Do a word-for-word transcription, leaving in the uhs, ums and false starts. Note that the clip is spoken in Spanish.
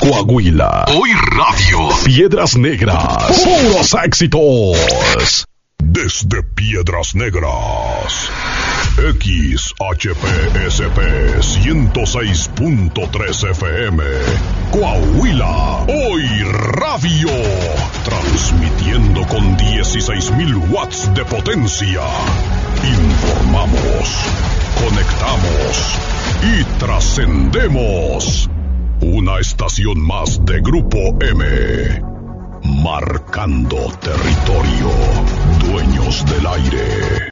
Coahuila. Hoy Radio. Piedras Negras. Puros éxitos. Desde Piedras Negras. X H P S P ciento seis punto tres F M. Coahuila. Hoy Radio. Transmitiendo con dieciséis mil watts de potencia. Informamos. Conectamos. Y trascendemos. Una estación más de Grupo M. Marcando territorio. Dueños del aire.